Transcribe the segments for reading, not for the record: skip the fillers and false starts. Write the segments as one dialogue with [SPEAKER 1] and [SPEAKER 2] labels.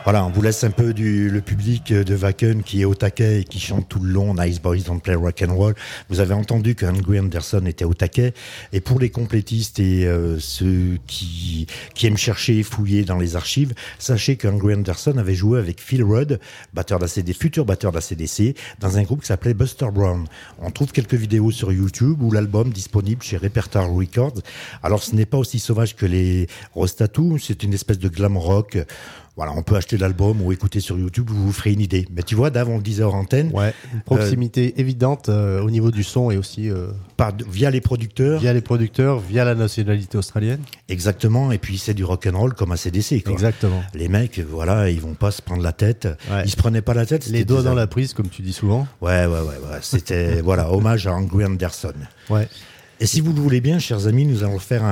[SPEAKER 1] Voilà, on vous laisse un peu le public de Wacken qui est au taquet et qui chante tout le long Nice Boys Don't Play Rock and Roll. Vous avez entendu que Angry Anderson était au taquet. Et pour les complétistes et ceux qui aiment chercher et fouiller dans les archives, sachez que Angry Anderson avait joué avec Phil Rudd, futur batteur de la CDC, dans un groupe qui s'appelait Buster Brown. On trouve quelques vidéos sur YouTube ou l'album disponible chez Repertoire Records. Alors ce n'est pas aussi sauvage que les Rostatu, c'est une espèce de glam rock. Voilà, on peut acheter l'album ou écouter sur YouTube, vous vous ferez une idée. Mais tu vois, Dave, on le disait hors antenne.
[SPEAKER 2] Ouais, une proximité évidente au niveau du son et aussi
[SPEAKER 1] via les producteurs.
[SPEAKER 2] Via la nationalité australienne.
[SPEAKER 1] Exactement, et puis c'est du rock'n'roll comme ACDC, quoi.
[SPEAKER 2] Exactement.
[SPEAKER 1] Les mecs, voilà, ils vont pas se prendre la tête. Ouais. Ils se prenaient pas la tête.
[SPEAKER 2] Les doigts dans la prise, comme tu dis souvent.
[SPEAKER 1] Ouais. C'était, voilà, hommage à Angry Anderson.
[SPEAKER 2] Ouais.
[SPEAKER 1] Et si vous le voulez bien, chers amis, nous allons faire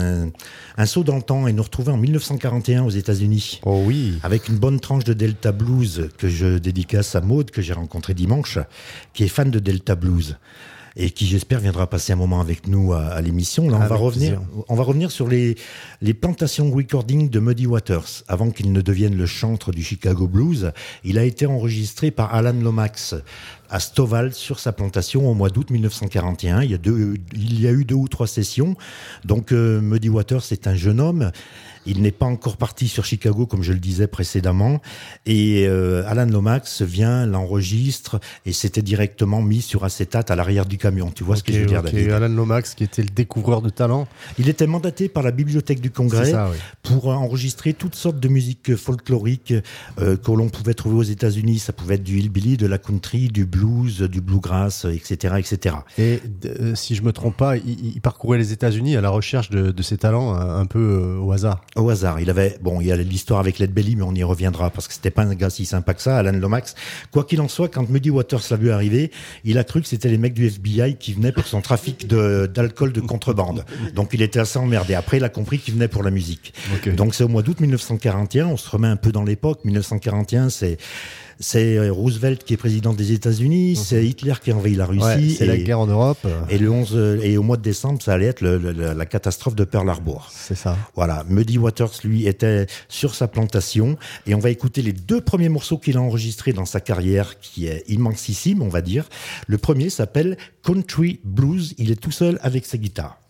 [SPEAKER 1] un saut dans le temps et nous retrouver en 1941 aux États-Unis.
[SPEAKER 2] Oh oui.
[SPEAKER 1] Avec une bonne tranche de Delta Blues que je dédicace à Maude, que j'ai rencontré dimanche, qui est fan de Delta Blues et qui, j'espère, viendra passer un moment avec nous à l'émission. Là, on va revenir sur les plantations recording de Muddy Waters. Avant qu'il ne devienne le chantre du Chicago Blues, il a été enregistré par Alan Lomax à Stovall sur sa plantation au mois d'août 1941. Il y a eu 2 ou 3 sessions. Donc Muddy Waters est un jeune homme. Il n'est pas encore parti sur Chicago, comme je le disais précédemment. Et Alan Lomax vient, l'enregistre, et c'était directement mis sur acétate à l'arrière du camion. Tu vois ce que je veux dire, David ?
[SPEAKER 2] Alan Lomax, qui était le découvreur de talent.
[SPEAKER 1] Il était mandaté par la Bibliothèque du Congrès pour enregistrer toutes sortes de musique folklorique que l'on pouvait trouver aux États-Unis. Ça pouvait être du hillbilly, de la country, du blues, du bluegrass, etc., etc.
[SPEAKER 2] Et si je me trompe pas, il parcourait les États-Unis à la recherche de ses talents un peu au hasard.
[SPEAKER 1] Au hasard. Il y a l'histoire avec Led Belly, mais on y reviendra parce que c'était pas un gars si sympa que ça, Alan Lomax. Quoi qu'il en soit, quand Muddy Waters l'a vu arriver, il a cru que c'était les mecs du FBI qui venaient pour son trafic d'alcool de contrebande. Donc il était assez emmerdé. Après, il a compris qu'il venait pour la musique. Okay. Donc c'est au mois d'août 1941. On se remet un peu dans l'époque. 1941, c'est Roosevelt qui est président des États-Unis, c'est Hitler qui envahit la Russie.
[SPEAKER 2] C'est la guerre en Europe.
[SPEAKER 1] Et au mois de décembre, ça allait être la catastrophe de Pearl Harbor.
[SPEAKER 2] C'est ça.
[SPEAKER 1] Voilà. Muddy Waters, lui, était sur sa plantation. Et on va écouter les 2 premiers morceaux qu'il a enregistrés dans sa carrière, qui est immensissime, on va dire. Le premier s'appelle Country Blues. Il est tout seul avec sa guitare.